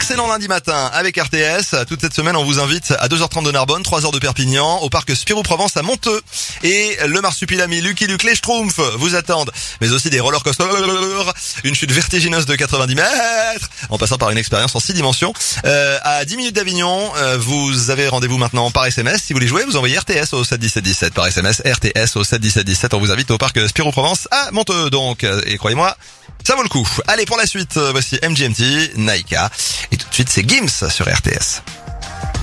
excellent lundi matin avec RTS. Toute cette semaine, on vous invite à 2h30 de Narbonne, 3h de Perpignan, au parc Spirou-Provence à Monteux. Et le marsupilami Lucky Luke les Schtroumpfs vous attendent. Mais aussi des roller coasters, une chute vertigineuse de 90 mètres, en passant par une expérience en 6 dimensions. À 10 minutes d'Avignon, vous avez rendez-vous maintenant par SMS. Si vous voulez jouer, vous envoyez RTS au 71717 par SMS, RTS au 71717. On vous invite au parc Spirou-Provence à Monteux donc. Et croyez-moi, ça vaut le coup. Allez, pour la suite, voici MGMT, Naika. Et tout de suite, c'est Gims sur RTS.